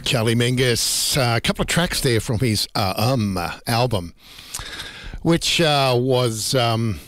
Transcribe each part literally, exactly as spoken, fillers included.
Charlie Mingus, uh, a couple of tracks there from his uh, Um uh, album, which uh, was um,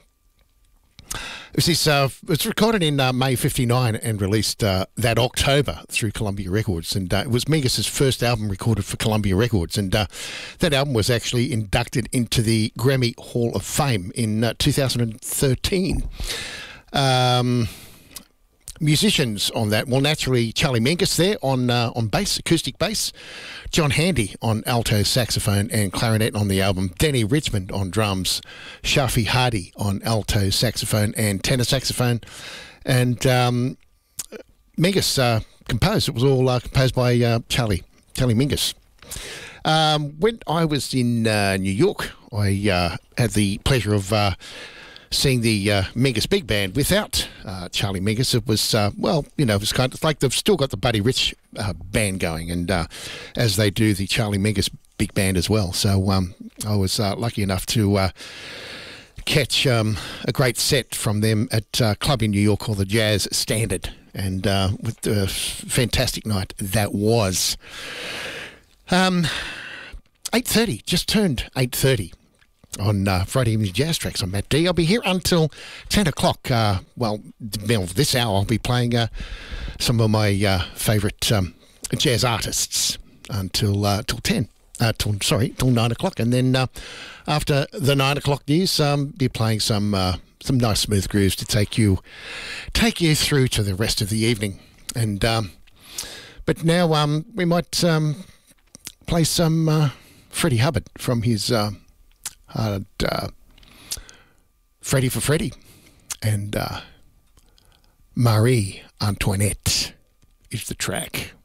it was, this, uh, it was recorded in uh, May fifty-nine and released uh, that October through Columbia Records, and uh, it was Mingus's first album recorded for Columbia Records, and uh, that album was actually inducted into the Grammy Hall of Fame in uh, two thousand thirteen. Um, musicians on that, well, naturally Charlie Mingus there on uh, on bass, acoustic bass, John Handy on alto saxophone and clarinet on the album, Denny Richmond on drums, Shafi Hardy on alto saxophone and tenor saxophone, and um, Mingus uh, composed. It was all uh, composed by uh, Charlie Charlie Mingus. Um, when I was in uh, New York, I uh, had the pleasure of uh, seeing the uh, Mingus Big Band without uh, Charlie Mingus. It was, uh, well, you know, it was kind of like they've still got the Buddy Rich uh, band going, and uh, as they do the Charlie Mingus Big Band as well. So um, I was uh, lucky enough to uh, catch um, a great set from them at a club in New York called the Jazz Standard, and uh, with a fantastic night that was. Um, eight thirty, just turned eight thirty. On uh, Friday Evening Jazz Tracks. I'm Matt D. I'll be here until ten o'clock. Uh, well, well, this hour I'll be playing uh, some of my uh, favourite um, jazz artists until uh, till ten. Uh, till, sorry, till nine o'clock. And then uh, after the nine o'clock news, um, be playing some uh, some nice smooth grooves to take you take you through to the rest of the evening. And um, but now um, we might um, play some uh, Freddie Hubbard from his. Uh, Uh, uh, Freddie for Freddie, and uh, Marie Antoinette is the track.